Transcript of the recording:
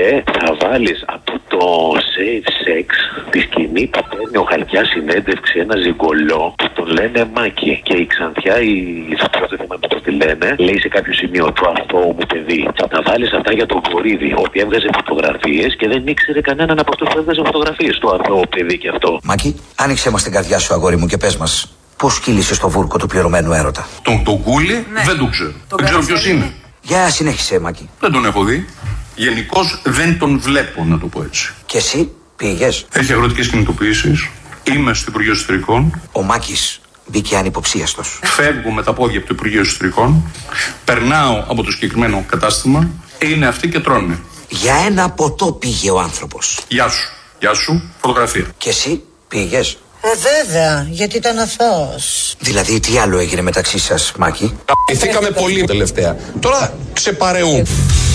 και θα βάλεις από το Safe Sex τη σκηνή που παίρνει ο Χαλκιάς συνέντευξη ένα ζυγκολό που τον λένε Μάκη. Και η Ξανθιά, η ηθοποιός, δεν θυμάμαι πώς τη λένε, λέει σε κάποιο σημείο του αθώου μου παιδί. Θα τα βάλεις αυτά για τον Κορίδη, ο οποίος έβγαζε φωτογραφίες και δεν ήξερε κανέναν από αυτούς που έβγαζε φωτογραφίες. Το αθώο παιδί και αυτό. Μάκη, άνοιξε μας την καρδιά σου, αγόρι μου, και πες μας. Πώς κύλησες το βούρκο του πληρωμένου έρωτα? Τον Κούλι δεν το ξέρω. Δεν ξέρω ποιος είναι. Για συνέχισε, Μάκη. Δεν τον έχω δει. Γενικώς δεν τον βλέπω, να το πω έτσι. Και εσύ πήγες? Έχει αγροτικές κινητοποιήσεις. Είμαι στο Υπουργείο Εσωτερικών. Ο Μάκης μπήκε ανυποψίαστος. Φεύγω με τα πόδια από το Υπουργείο Εσωτερικών. Περνάω από το συγκεκριμένο κατάστημα. Είναι αυτοί και τρώνε. Για ένα ποτό πήγε ο άνθρωπος. Γεια σου. Γεια σου. Φωτογραφία. Και εσύ πήγες? Βέβαια, γιατί ήταν αθώος. Δηλαδή, τι άλλο έγινε μεταξύ σας, Μάκη? Ηθήκαμε πολύ τελευταία. Τώρα ξεπαρεούν.